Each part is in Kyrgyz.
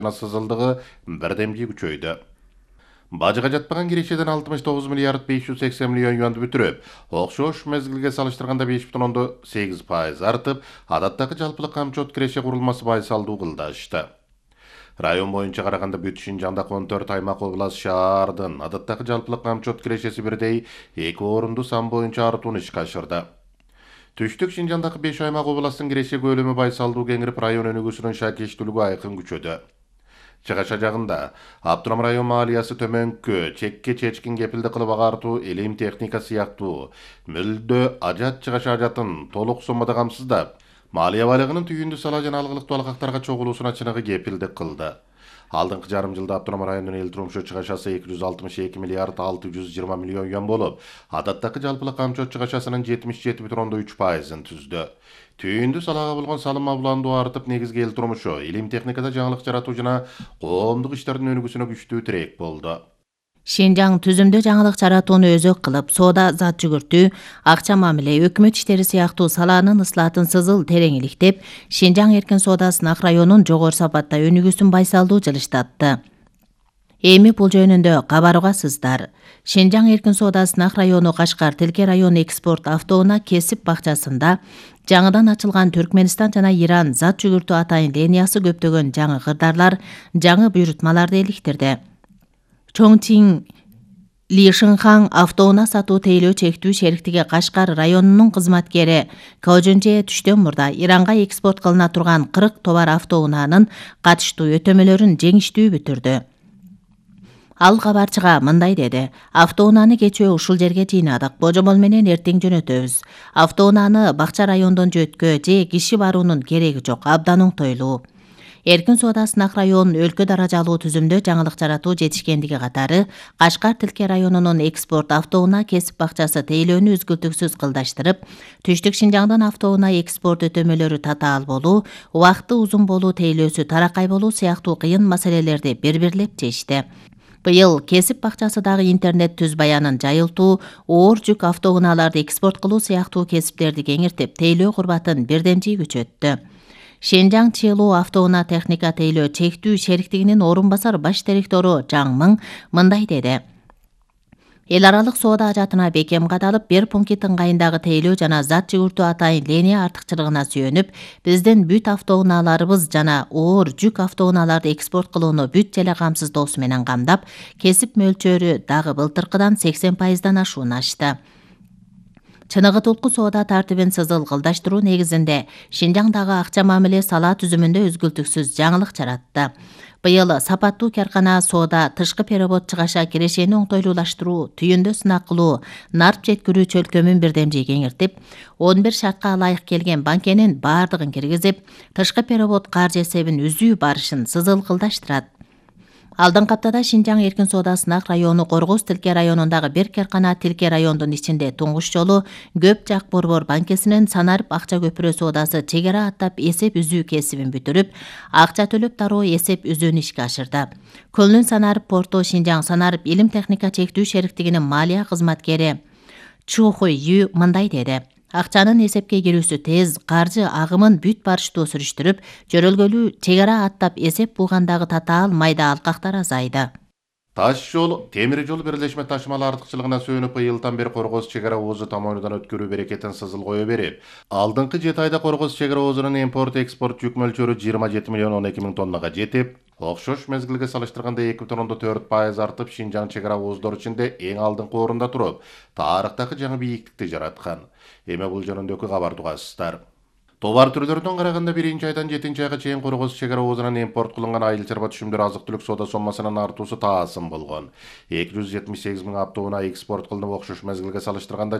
сызылдыгы бирдемги күчөйдү. Бажыга жатпаган кирешеден 69 миллиард 580 миллион юанды бүтүрүп, окшош мезгилге салыштырганда 5,8% артып, адаттагы жалпылык камчот киреше курулмасы байсалдуу кылдашты. Район боюнча караганда бүт Шинжаңдагы 14 аймак область шаардын адаттагы жалпылык камчот кирешеси бирдей 2 орунду сан боюнча артууну ишке ашырды. Түштүк Шинжаңдагы 5 аймак областтын киреше көлөмү байсалдуу кеңирип, район өнүгүүсүнүн шакештүүлүгү айкын күчөдү. Чыгаша жагында Аптурам район маалиясы төмөнкү чекке чечкин кепилди кылып агартуу, элим техника сыяктуу мүлдө ажат чыгаша ажатын толук суммада камсыздап, малия байлыгынын түйүндү сала жана алгылыктуу алгактарга чогулуусуна чыныгы кепилдик кылды. Алдыңкы жарым жылда Аптурам районунун эл турмушу чыгашасы 262 миллиард 620 миллион юан болуп, адаттагы жалпылык камчот чыгашасынын 77,3%ын түздү. Түйүндү салага болгон салым абуландуу артып, негизги эл турмушу, илим техникада жаңылык жаратуу жана коомдук иштердин өнүгүүсүнө күчтүү тирек болду. Шинжаң түзүмдө жаңылык жаратууну өзөк кылып, соода, зат жүгүртүү, акча мамиле, өкмөт иштери сыяктуу салаанын ыслаатын сызыл терең иликтеп, Шинжаң эркин соода сынак районун жогору сапатта өнүгүүсүн байсалдуу жылыштатты. Эми бул жөнүндө кабарыгасыздар. Шинжаң эркин соода сынак району Кашкар Тилке району экспорт автоунаа кесип бакчасында жаңыдан ачылган Түркмөнстан жана Иран зат жүгүртүү атайын линиясы көптөгөн жаңы кырдаарлар, жаңы буйрутмаларды иликтирди. Чоңтиң Лишинхан автоунаа сатуу тейлөө чектүү шериктиги Кашкар районунун кызматкери Кожунже түштөн мурда Иранга экспорт кылына турган 40 товар автоунаанын катыштуу өтөмөлөрүн жеңиштүү бүтүрдү. Ал кабарчыга мындай деди: автоунааны кечээ ушул жерге жыйнадык, божомол менен эртең жөнөтөбүз. Автоунааны бакча райондон жөткө же киши баруунун кереги жок, абдан оңтойлуу. Эркин соода сынак районун өлкө даражалуу түзүмдө жаңылык жаратуу жетишкендиги катары, Кашкар Тилке районунун экспорт автоунаа кесип бакчасы тейлөөнү үзгүлтүксүз кылдаштырып, Түштүк Шинжаңдан автоунаа экспорт өтөмөлөрү татаал болуу, убакыты узун болуу тейлөөсү таракай болуу сыяктуу кыйын маселелерди бир-бирлеп чечти. Быйыл кесип бакчасы дагы интернет түз баянын жайылтуу, оор жүк автоунааларды экспорт кылуу сыяктуу кесиптерди кеңиртип, тейлөө курбатын бирдемжий күчөттү. Шинжаң ЧЛУ автоунаа техника тейлөө чектүү шериктигинин орун басар баш директору Жаң Мың мындай деди: Эл аралык соода ажатына бекем кадалып, бир пункт ыңгайындагы тейлөө жана зат жүгүртүү атайын линия артыкчылыгына сүйөнүп, биздин бүт автоунааларыбыз жана оор жүк автоунааларды экспорт кылууну бүт желе камсыздоосу менен камдап, кесип мөлчөрү дагы былтыркыдан 80%дан ашуун ашты. Чыныгытылкуу соода тартибин сызыл кылдаштыруу негизинде Шинжаңдагы акча мамиле сала түзүмүндө үзгүлтүксүз жаңылык жаратты. Быйыл сапаттуу каркана соода, тышкы перевод чыгаша кирешени оңтойлуулаштыруу, түйүндө сынак кылуу, нарп жеткирүү чөлкөмүн бирдемжий кеңиртип, 11 шартка ылайык келген банкенин баардыгын киргизип, тышкы перевод каржы эсебин үзүү барышын сызыл кылдаштырат. Алдыңкы аптада Шинжаң эркин соода сынак району Коргоз Тилке районундагы бир каркана Тилке райондун ичинде туңгуш жолу көп жак борбор банкесинин санарып акча көпүрө соодасы чегара аттап эсеп үзүү кесибин бүтүрүп, акча төлөп дароо эсеп үзүүнү ишке ашырды. Көлнүн санарып порту Шинжаң санарып илим техника чектүү шериктигинин малия кызматкери Чухой Ю мындай деди: акчанын эсепке кирүүсү тез, каржы агымын бүт барыштуу сүрүштүрүп, жөрөлгөлүү чегара аттап эсеп булгандагы татаал майда алкактар азайды. Таш жол, темир жол бирлешме ташымалы артыкчылыгына сүйөнүп, быйылдан бери Коргоз чегара озу тамоонудан өткөрүү берекетин сызыл кое берип, алдыңкы 7 айда Коргоз чегара озунун импорт-экспорт жүк мөлчөрү 27 миллион 12 миң тоннага жетип, окшош мезгилге салыштырганда 2,4% артып, Шинжаң чегара оздор ичинде эң алдыңкы орунда туруп, тарыхтагы жаңы бийиктикти жараткан. Эми бул жөнүндөгү кабарды угасыздар. Товар түрлөрүнөн караганда 1 айдан 7 айга чейин Коргоз чегара оозунан импорт кылынган айыл чарба түшүмдөр азык-түлүк соода соммасынын артуусу таасым болгон. 278 миң автоунаа экспорт кылынып, окшош мезгилге салыштырганда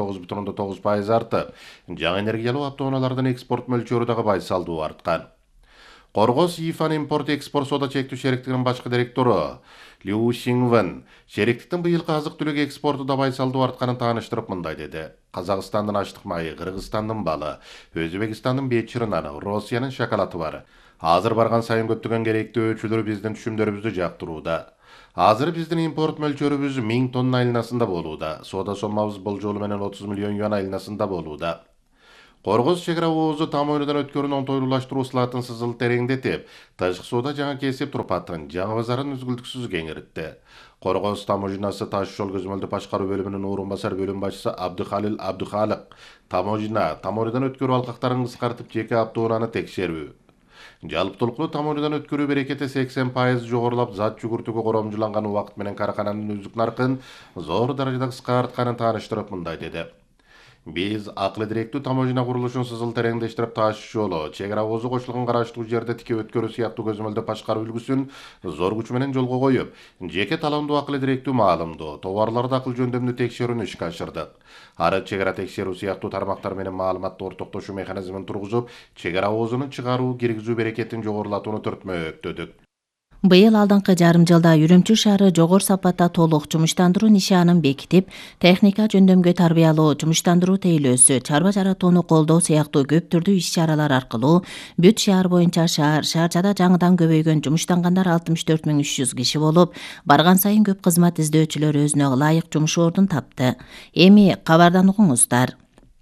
29,9% артып, жаңы энергиялуу автоунаалардын экспорт мөлчөрү дагы байсалдуу арткан. Коргоз ИФАн импорт-экспорт соода чектүү шериктигинин башкы директору Лю Сиңвен шериктиктин быйылкы азык-түлүк экспорту да байсалдуу артканын тааныштырып мындай деди: Казакстандын ачтык майы, Кыргызстандын балы, Өзбекстандын бечири наны, Россиянын шоколаты бар. Азыр барган сайын көптөгөн керектүү өчүлөр биздин түшүмдөрүбүздү жактырууда. Азыр биздин импорт мөлчөрүбүз 1000 тонна айланасында болууда. Соода соммабыз болжолу менен 30 миллион юан айланасында болууда. Qorgoz çegara oğuzu tam oynadan ötkörün ontoylulashtıru ıslaатын sızıl terengdetip, Tashqi suda жаңа kesip turpatın, жаңа bazarın üzgüldüksüz kengirtdi. Qorgoz tamojinası taş yol gözmölde başkarı bölümünün orunbasar bölüm başçısı Abdühalil Abdühalik, tamojina, tam oynadan ötkörü alqaqtарын qısqartıp jeke aptoğunanı tekşerbi. Жалыптуулуктуу тамоонудан өткөрүү берекети 80% жогорулап, зат жүгүртүүгө коромжуланган убакыт менен каракананын үздүк наркын зор даражада кыскартканын тааныштырып мындай деди. Биз акылы директүү таможина курулушун сызыл тереңдештирип таш жолу, чегара озу кошулган караштуу жерде тике өткөрүү сыяктуу көзөмөлдө башкаруу үлгүсүн зор күч менен жолго коюп, жеке таландуу акылы директүү маалымдоо, товарларды акыл жөндөмдүү текшерүүнү ишке ашырдык. Ары чегара текшерүү сыяктуу тармактар менен маалыматты ортоктошуу механизмин тургузуп, чегара озунун чыгаруу, киргизүү берекетин жогорулатууну төртмөктөдүк. Быйыл алдыңкы жарым жылда Үрүмчү шаары жогору сапатта толук жумуштандыруу нишанын бекитип, техника жөндөмгө тарбиялоо, жумуштандыруу тейлөөсү, чарба жаратууну колдоо сыяктуу көп түрдүү иш-чаралар аркылуу бүт шаар боюнча шаарчада жаңыдан көбөйгөн жумуштангандар 64.300 киши болуп, барган сайын көп кызмат издөөчүлөр өзүнө ылайык жумуш ордун тапты. Эми кабардан угуңуздар.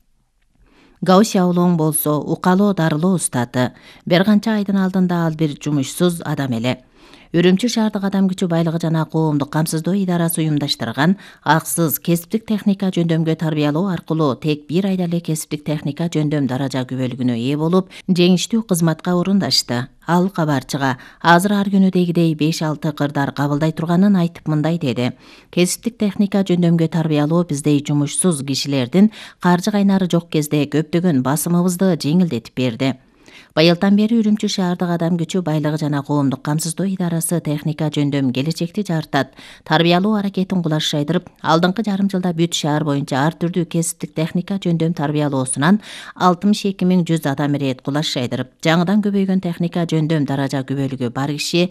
Гаусяулуң болсо укалоо дарылоо устаты. Бир канча айдын алдында ал бир жумушсуз адам эле. Үрүмчү шаардык адам күчү байлыгы жана коомдук камсыздоо идарасы уюмдаштырган аксыз кесиптик техника жөндөмгө тарбиялоо аркылуу тек бир айда эле кесиптик техника жөндөм даража күбөлүгүнө ээ болуп, жеңиштүү кызматка орундашты. Ал кабарчыга азыр ар күнүдегидей 5-6 кырдар кабылдай турганын айтып мындай деди. Кесиптик техника жөндөмгө тарбиялоо биздей жумушсуз кишилердин каржы кайнары жок кезде көптөгөн басымыбызды жеңилдетип берди. Байылтан бери Үрүмчү шаардык адам күчү байлыгы жана коомдук камсыздоо идарасы техника жөндөм келечекти жартат. Тарбиялоо аракетин кулашайдырып, алдыңкы жарым жылда бүт шаар боюнча ар түрдүү кесиптик техника жөндөм тарбиялоосунан 62.100 адам ирет кулашайдырып, жаңыдан көбөйгөн техника жөндөм даража күбөлүгү бар киши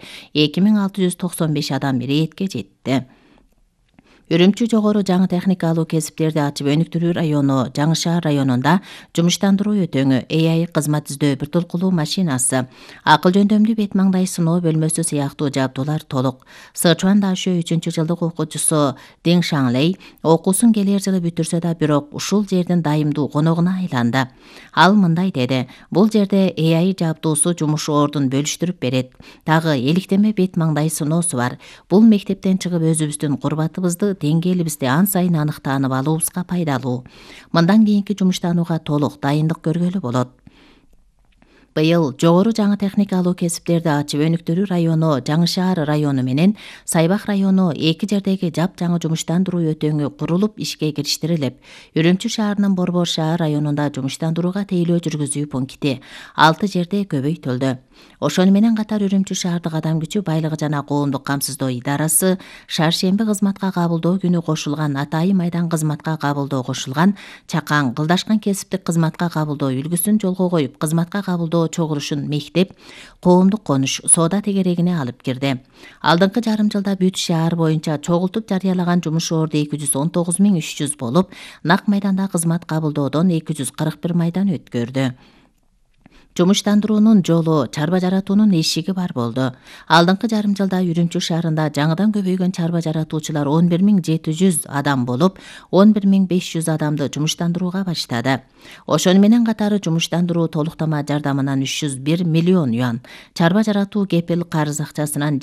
2695 адам иретке жетти. Үрүмчү жогору жаңы техникалуу кесиптерди ачып өнүктүрүү району Жаңы шаар районунда жумуштандыруу өтөңү, AI кызмат издөө бир толкулуу машинасы, акыл жөндөмдүү бет маңдай сыноо бөлмөсү сыяктуу жабдуулар толук. Сычуан Дашө 3-жылдык окуучусу Дин Шанлей окуусун келер жылы бүтүрсө да, бирок ушул жердин дайымдуу коногуна айланды. Ал мындай деди: бул жерде AI жабдуусу жумуш ордун бөлүштүрүп берет. Дагы эликтеме бет маңдай сыноосу бар. Бул мектептен чыгып өзүбүздүн курбатыбызды, деңгээлибизди ан сайын аныктанып алуубузга пайдалуу. Мындан кийинки жумуштанууга толук дайындык көргөлү болот. Быйыл жогору жаңы техникалуу кесиптерди ачып өнүктүрүү району Жаңы шаар району менен Сайбак району эки жердеги жапжаңы жумуштандыруу өтөңү курулуп ишке кириштирилип, Үрүмчү шаарынын Борбор шаар районунда жумуштандырууга тейлөө жүргүзүү пункти 6 жерде көбөйтүлдү. Ошону менен катар Үрүмчү шаардык адам күчү байлыгы жана коомдук камсыздоо идарасы шаршемби кызматка кабылдоо күнү кошулган, Атайым майдан кызматка кабылдоо кошулган, Чакан кылдашкан кесиптик кызматка кабылдоо үлгүсүн жолго коюп, кызматка кабылдоо чогурушун мектеп, коомдук конуш, соода тегерегине алып кирди. Алдыңкы жарым жылда бүт шаар боюнча чогултуп жарыялаган жумуш орду 219.300 болуп, Нак майданда кызмат кабылдоодон 241 майдан өткөрдү. Жумуштандыруунун жолу, чарба жаратуунун эшиги бар болду. Алдыңкы жарым жылда Үрүмчү шаарында жаңыдан көбөйгөн чарба жаратуучулар 11.700 адам болуп, 11.500 адамды жумуштандырууга баштады. Ошону менен катары жумуштандыруу толуктама жардамынан 301 миллион юан, чарба жаратуу кепил карыз акчасынан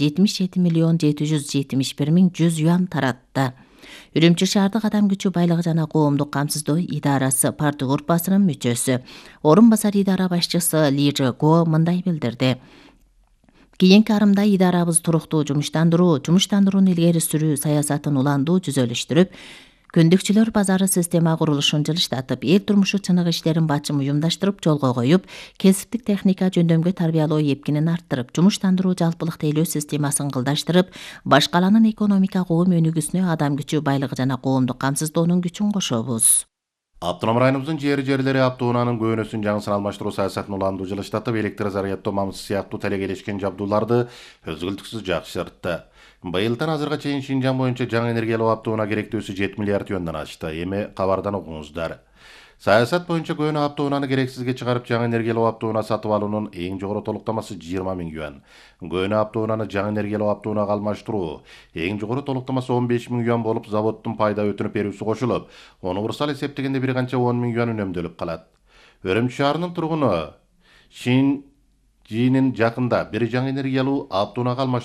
77.771.100 юан таратты. Үрүмчү шаардык адам күчү байлыгы жана коомдук камсыздоо идарасы парты группасынын мүчөсү, орун басар идара башчысы Ли Го мындай билдирди. Кийинки арымда идарабыз туруктуу жумуштандырууну илгери сүрүү саясатын уландуу жүзөлүштүрүп, көндүкчүлөр базары система курулушун жылыштатып, эл турмушу чыныгы иштерин бачым уюмдаштырып жолго коюп, кесиптик техника жөндөмгө тарбиялоо эпкинин арттырып, жумуштандыруу жалпылык тейлөө системасын кылдаштырып, баш каланын экономика коом өнүгүүсүнө адам күчү байлыгы жана коомдук камсыздоонун күчүн кошобуз. Автоном районубуздун жери-жерлери автоунаанын көбүнөсүн жаңысын алмаштыруу саясатын уландуу жылыштатып, электр заряддоо мамысы сыяктуу талегелешкен жабдууларды өзгөлтүксүз жакшыртты. Быйылдан азырга чейин Шинжаң боюнча жаңы энергиялуу автоунаа керектөөсү 7 миллиард юандан ашты. Эми кабардан угуңуздар. Саясат боюнча көөнү автоунааны керексизге чыгарып, жаңы энергиялуу автоунаа сатып алуунун эң жогору толуктамасы 20 000 юан. Көөнү автоунааны жаңы энергиялуу автоунаага алмаштыруу эң жогору толуктамасы 15 000 юан болуп, заводдун пайда өтүнүп берүүсү кошулуп, ону курсал эсептегенде бир канча 10 000 юан үнөмдөлүп калат. Өрümçi şаарынын тургуну Шин Жинин жакында бир жаңы энергиялуу автоунак алмаштыруу